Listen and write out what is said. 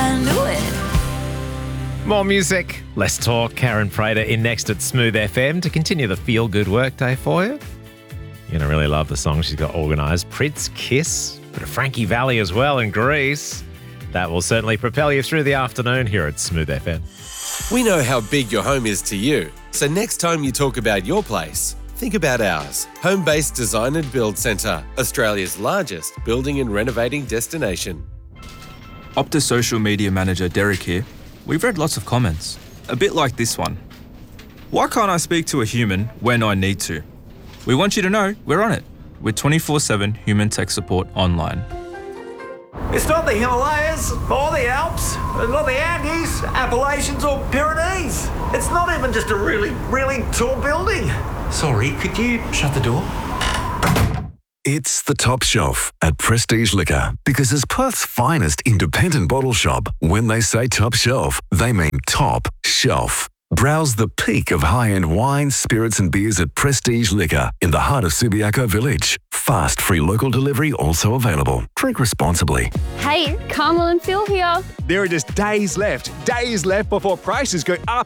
I knew it. More music, less talk. Karen Prater in next at Smooth FM to continue the feel-good workday for you. You're going to really love the song she's got organised. Prince Kiss, bit of Frankie Valli as well in Greece. That will certainly propel you through the afternoon here at Smooth FM. We know how big your home is to you, so next time you talk about your place, think about ours. Home-based Design and Build Centre, Australia's largest building and renovating destination. Optus social media manager Derek here. We've read lots of comments, a bit like this one. Why can't I speak to a human when I need to? We want you to know we're on it with 24/7 human tech support online. It's not the Himalayas or the Alps, not the Andes, Appalachians or Pyrenees. It's not even just a really, really tall building. Sorry, could you shut the door? It's the Top Shelf at Prestige Liquor, because as Perth's finest independent bottle shop, when they say top shelf, they mean top shelf. Browse the peak of high-end wines, spirits and beers at Prestige Liquor in the heart of Subiaco Village. Fast, free local delivery also available. Drink responsibly. Hey, Carmel and Phil here. There are just days left before prices go up